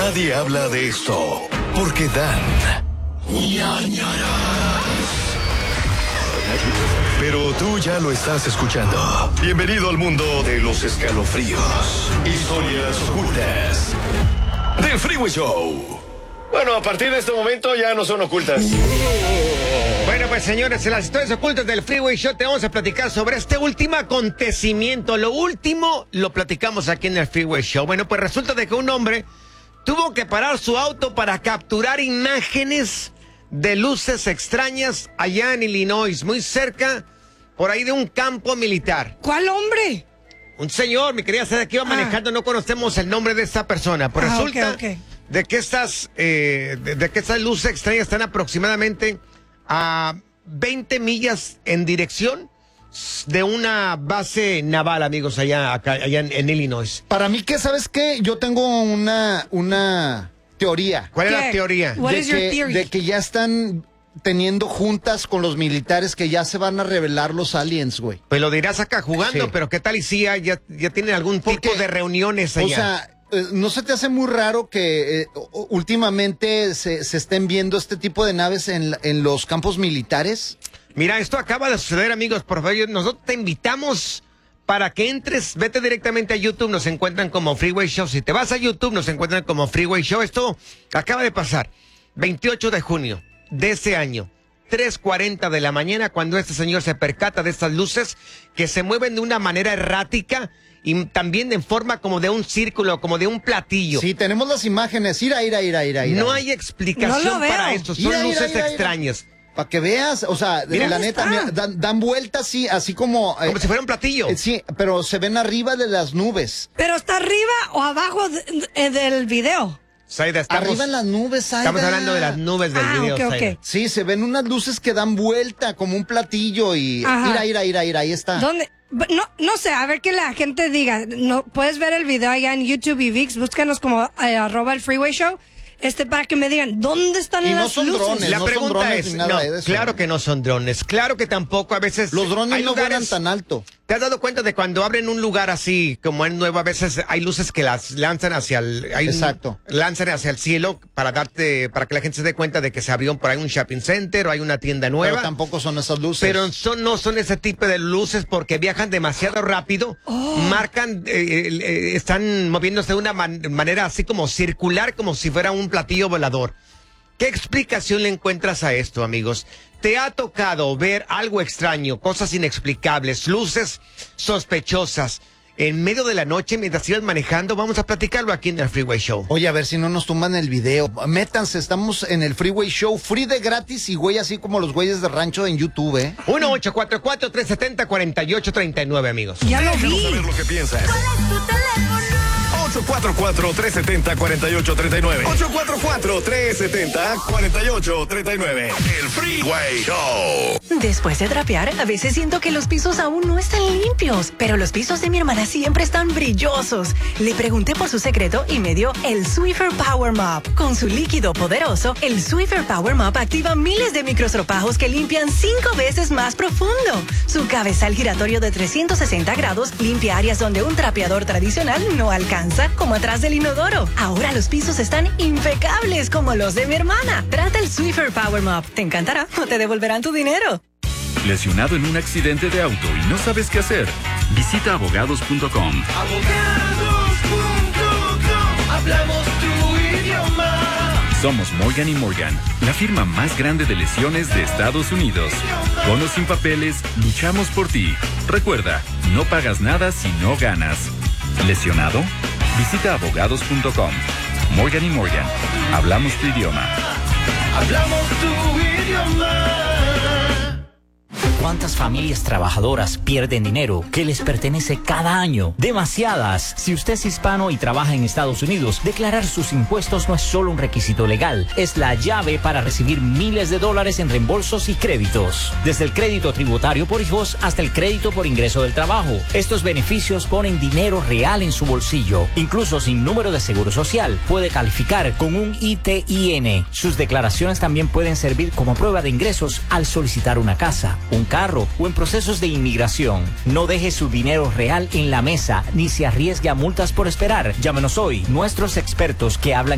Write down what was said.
Nadie habla de esto porque dan ñañaras. Pero tú ya lo estás escuchando. Bienvenido al mundo de los escalofríos, historias ocultas del Freeway Show. Bueno, a partir de este momento ya no son ocultas. Bueno, pues señores, en las historias ocultas del Freeway Show te vamos a platicar sobre este último acontecimiento. Lo último lo platicamos aquí en el Freeway Show. Bueno, pues resulta de que un hombre tuvo que parar su auto para capturar imágenes de luces extrañas allá en Illinois, muy cerca, por ahí de un campo militar. ¿Cuál hombre? Un señor, mi querida Seda, que iba manejando, no conocemos el nombre de esta persona, pero resulta de que estas luces extrañas están aproximadamente a 20 millas en dirección de una base naval, amigos, allá en Illinois. Para mí, ¿sabes qué? Yo tengo una teoría. ¿Cuál es la teoría? De que ya están teniendo juntas con los militares, que ya se van a revelar los aliens, güey. Pues lo dirás acá jugando, sí. Pero ¿qué tal y si ya tienen algún tipo de reuniones allá? O sea, ¿no se te hace muy raro que últimamente se estén viendo este tipo de naves en los campos militares? Mira, esto acaba de suceder, amigos. Por favor, nosotros te invitamos para que entres, vete directamente a YouTube, nos encuentran como Freeway Show. Si te vas a YouTube, nos encuentran como Freeway Show. Esto acaba de pasar, 28 de junio de ese año, 3:40 de la mañana, cuando este señor se percata de estas luces que se mueven de una manera errática y también en forma como de un círculo, como de un platillo. Sí, tenemos las imágenes. Ira. No hay explicación para esto, son luces extrañas. Para que veas, o sea, la neta, mira, dan vueltas así como... como si fuera un platillo. Sí, pero se ven arriba de las nubes. ¿Pero está arriba o abajo del video? Saida, arriba en las nubes, Saida. Estamos hablando de las nubes del video, okay. Sí, se ven unas luces que dan vuelta como un platillo y... Ira, ahí está. ¿Dónde? No sé, a ver que la gente diga. No, puedes ver el video allá en YouTube y VIX, búscanos como @el Freeway Show. Para que me digan, ¿dónde están las luces? Drones, la pregunta es, claro que no son drones, claro que tampoco a veces... Los drones no vuelan tan alto. ¿Te has dado cuenta de cuando abren un lugar así, como en Nuevo, a veces hay luces que las lanzan hacia el... Exacto. Lanzan hacia el cielo para que la gente se dé cuenta de que se abrió por ahí un shopping center o hay una tienda nueva. Pero tampoco son esas luces. Pero no son ese tipo de luces porque viajan demasiado rápido, marcan, están moviéndose de una manera así como circular, como si fuera un platillo volador. ¿Qué explicación le encuentras a esto, amigos? ¿Te ha tocado ver algo extraño, cosas inexplicables, luces sospechosas en medio de la noche mientras ibas manejando? Vamos a platicarlo aquí en el Freeway Show. Oye, a ver si no nos tumban el video. Métanse, estamos en el Freeway Show, free de gratis y güey, así como los güeyes de rancho en YouTube, 1-844-370-4839, amigos. Ya lo vi. Déjanos saber lo que piensas. ¿Cuál es tu teléfono? 844-370-4839. 844-370-4839. El Freeway Show. Después de trapear, a veces siento que los pisos aún no están limpios, pero los pisos de mi hermana siempre están brillosos. Le pregunté por su secreto y me dio el Swiffer Power Mop. Con su líquido poderoso, el Swiffer Power Mop activa miles de microstropajos que limpian 5 veces más profundo. Su cabezal giratorio de 360 grados limpia áreas donde un trapeador tradicional no alcanza, como atrás del inodoro. Ahora los pisos están impecables como los de mi hermana. Trata el Swiffer Power Mop. Te encantará o te devolverán tu dinero. ¿Lesionado en un accidente de auto y no sabes qué hacer? Visita abogados.com. Abogados.com. Hablamos tu idioma. Somos Morgan & Morgan, la firma más grande de lesiones de Estados Unidos. Con o sin papeles, luchamos por ti. Recuerda, no pagas nada si no ganas. ¿Lesionado? Visita abogados.com. Morgan & Morgan. Hablamos tu idioma. Hablamos tu idioma. ¿Cuántas familias trabajadoras pierden dinero que les pertenece cada año? Demasiadas. Si usted es hispano y trabaja en Estados Unidos, declarar sus impuestos no es solo un requisito legal, es la llave para recibir miles de dólares en reembolsos y créditos. Desde el crédito tributario por hijos hasta el crédito por ingreso del trabajo. Estos beneficios ponen dinero real en su bolsillo. Incluso sin número de seguro social, puede calificar con un ITIN. Sus declaraciones también pueden servir como prueba de ingresos al solicitar una casa, un carro o en procesos de inmigración. No deje su dinero real en la mesa ni se arriesgue a multas por esperar. Llámenos hoy. Nuestros expertos que hablan